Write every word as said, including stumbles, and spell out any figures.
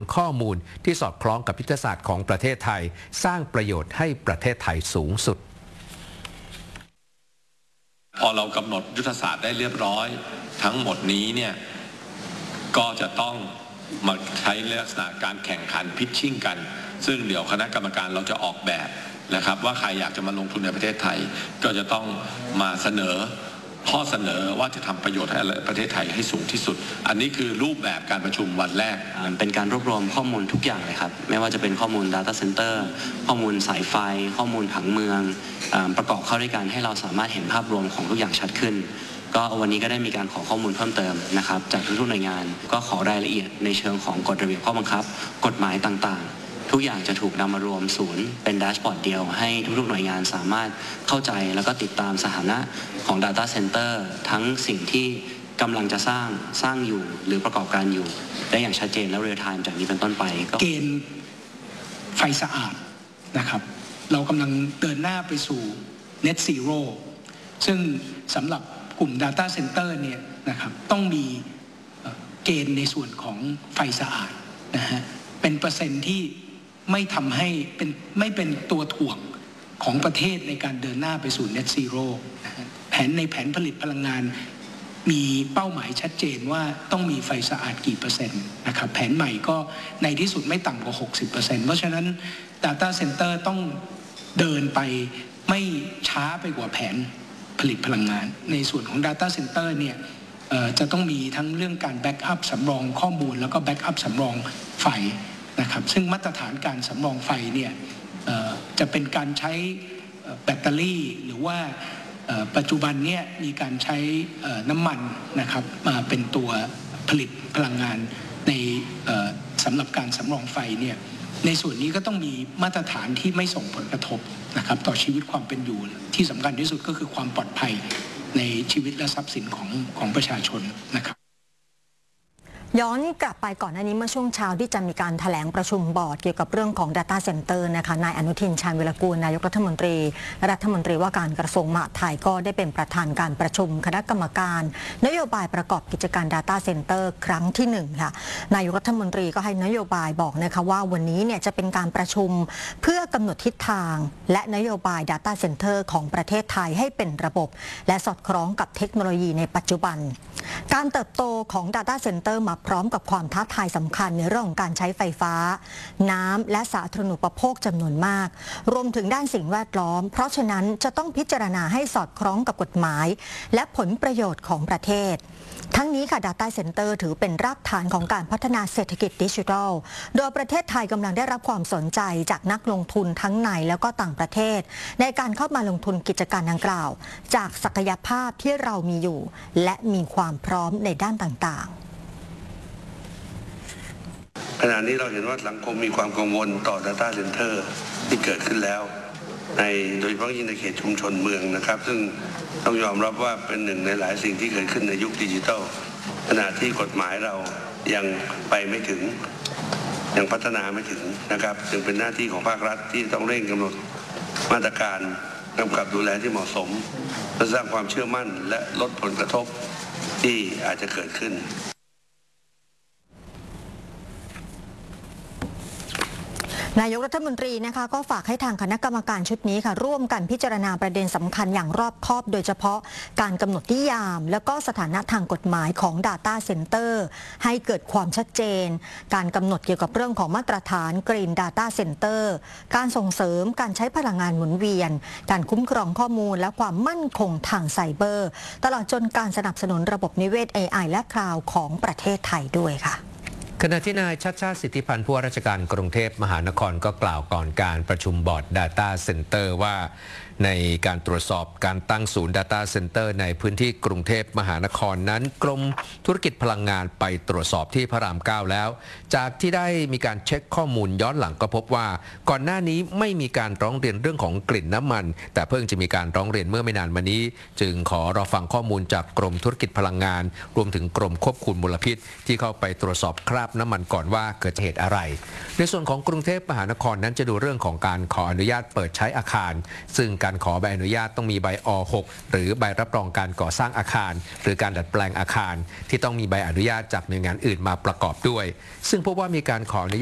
ข้อมูลที่สอดคล้องกับยุทธศาสตร์ของประเทศไทยสร้างประโยชน์ให้ประเทศไทยสูงสุดพอเรากำหนดยุทธศาสตร์ได้เรียบร้อยทั้งหมดนี้เนี่ยก็จะต้องมาใช้ลักษณะการแข่งขันพิชชิ่งกันซึ่งเดี๋ยวคณะกรรมการเราจะออกแบบนะครับว่าใครอยากจะมาลงทุนในประเทศไทยก็จะต้องมาเสนอข้อเสนอว่าจะทำประโยชน์ให้ประเทศไทยให้สูงที่สุดอันนี้คือรูปแบบการประชุมวันแรกเป็นการรวบรวมข้อมูลทุกอย่างเลยครับไม่ว่าจะเป็นข้อมูล Data Center ข้อมูลสายไฟข้อมูลผังเมืองประกอบเข้าด้วยกันให้เราสามารถเห็นภาพรวมของทุกอย่างชัดขึ้นก็วันนี้ก็ได้มีการขอข้อมูลเพิ่มเติมนะครับจากทุกๆหน่วยงานก็ขอรายละเอียดในเชิงของกฎระเบียบข้อบังคับกฎหมายต่างๆทุกอย่างจะถูกนำมารวมศูนย์เป็นแดชบอร์ดเดียวให้ทุกๆหน่วยงานสามารถเข้าใจแล้วก็ติดตามสถานะของ Data Center ทั้งสิ่งที่กำลังจะสร้างสร้างอยู่หรือประกอบการอยู่ได้อย่างชัดเจนและเรียลไทม์จากนี้เป็นต้นไปเกณฑ์ไฟสะอาดนะครับเรากำลังเดินหน้าไปสู่ Net Zero ซึ่งสำหรับกลุ่ม Data Center เนี่ยนะครับต้องมีเกณฑ์ในส่วนของไฟสะอาดนะฮะเป็นเปอร์เซ็นต์ที่ไม่ทำให้เป็นไม่เป็นตัวถ่วงของประเทศในการเดินหน้าไปสู่ Net Zero นะฮะแผนในแผนผลิตพลังงานมีเป้าหมายชัดเจนว่าต้องมีไฟสะอาดกี่เปอร์เซ็นต์นะครับแผนใหม่ก็ในที่สุดไม่ต่ำกว่า หกสิบเปอร์เซ็นต์ เพราะฉะนั้น Data Center ต้องเดินไปไม่ช้าไปกว่าแผนผลิตพลังงานในส่วนของ Data Center เนี่ยจะต้องมีทั้งเรื่องการแบ็กอัพสำรองข้อมูลแล้วก็แบ็กอัพสำรองไฟนะครับซึ่งมาตรฐานการสำรองไฟเนี่ยจะเป็นการใช้แบตเตอรี่หรือว่าปัจจุบันเนี่ยมีการใช้น้ำมันนะครับมาเป็นตัวผลิตพลังงานในสำหรับการสำรองไฟเนี่ยในส่วนนี้ก็ต้องมีมาตรฐานที่ไม่ส่งผลกระทบนะครับต่อชีวิตความเป็นอยู่ที่สำคัญที่สุดก็คือความปลอดภัยในชีวิตและทรัพย์สินของของประชาชนนะครับย้อนกลับไปก่อนหน้านี้เมื่อช่วงเช้าที่จะมีการแถลงประชุมบอร์ดเกี่ยวกับเรื่องของ Data Center นะคะนายอนุทินชาญวิรากูลนายกรัฐมนตรีรัฐมนตรีว่าการกระทรวงมหาดไทยก็ได้เป็นประธานการประชุมคณะกรรมการนโยบายประกอบกิจการ Data Center ครั้งที่หนึ่งค่ะนายกรัฐมนตรีก็ให้นโยบายบอกนะคะว่าวันนี้เนี่ยจะเป็นการประชุมเพื่อกำหนดทิศทางและนโยบาย Data Center ของประเทศไทยให้เป็นระบบและสอดคล้องกับเทคโนโลยีในปัจจุบันการเติบโตของ Data Center มาพร้อมกับความท้าทายสำคัญในเรื่องของการใช้ไฟฟ้าน้ำและสาธารณูปโภคจำนวนมากรวมถึงด้านสิ่งแวดล้อมเพราะฉะนั้นจะต้องพิจารณาให้สอดคล้องกับกฎหมายและผลประโยชน์ของประเทศทั้งนี้ค่ะ Data Center ถือเป็นรากฐานของการพัฒนาเศรษฐกิจดิจิทัลโดยประเทศไทยกำลังได้รับความสนใจจากนักลงทุนทั้งในแล้วก็ต่างประเทศในการเข้ามาลงทุนกิจการดังกล่าวจากศักยภาพที่เรามีอยู่และมีความพร้อมในด้านต่างๆขณะนี้เราเห็นว่าสังคมมีความกังวลต่อ Data Center ที่เกิดขึ้นแล้วในโดยเฉพาะยิ่งในเขตชุมชนเมืองนะครับซึ่งต้องยอมรับว่าเป็นหนึ่งในหลายสิ่งที่เกิดขึ้นในยุคดิจิทัลขณะที่กฎหมายเรายังไปไม่ถึงยังพัฒนาไม่ถึงนะครับจึงเป็นหน้าที่ของภาครัฐที่ต้องเร่งกำหนดมาตรการกำกับดูแลที่เหมาะสมเพื่อสร้างความเชื่อมั่นและลดผลกระทบที่อาจจะเกิดขึ้นนายกรัฐมนตรีนะคะก็ฝากให้ทางคณะกรรมการชุดนี้ค่ะร่วมกันพิจารณาประเด็นสำคัญอย่างรอบคอบโดยเฉพาะการกำหนดนิยามและก็สถานะทางกฎหมายของ Data Center ให้เกิดความชัดเจนการกำหนดเกี่ยวกับเรื่องของมาตรฐาน Green Data Center การส่งเสริมการใช้พลังงานหมุนเวียนการคุ้มครองข้อมูลและความมั่นคงทางไซเบอร์ตลอดจนการสนับสนุนระบบนิเวศ เอ ไอ และคลาวด์ของประเทศไทยด้วยค่ะขณะที่นายชัชชาติสิทธิพันธ์ผู้ว่าราชการกรุงเทพมหานครก็กล่าวก่อนการประชุมบอร์ด Data Center ว่าในการตรวจสอบการตั้งศูนย์ Data Center ในพื้นที่กรุงเทพมหานครนั้นกรมธุรกิจพลังงานไปตรวจสอบที่พระรามเก้าแล้วจากที่ได้มีการเช็คข้อมูลย้อนหลังก็พบว่าก่อนหน้านี้ไม่มีการร้องเรียนเรื่องของกลิ่นน้ำมันแต่เพิ่งจะมีการร้องเรียนเมื่อไม่นานมานี้จึงขอรอฟังข้อมูลจากกรมธุรกิจพลังงานรวมถึงกรมควบคุมมลพิษที่เข้าไปตรวจสอบคราบน้ำมันก่อนว่าเกิดเหตุอะไรในส่วนของกรุงเทพมหานครนั้นจะดูเรื่องของการขออนุญาตเปิดใช้อาคารซึ่งการขอใบอนุญาตต้องมีใบอ หก หรือใบรับรองการก่อสร้างอาคารหรือการดัดแปลงอาคารที่ต้องมีใบอนุญาตจากหน่วยงานอื่นมาประกอบด้วยซึ่งพบว่ามีการขออนุญาต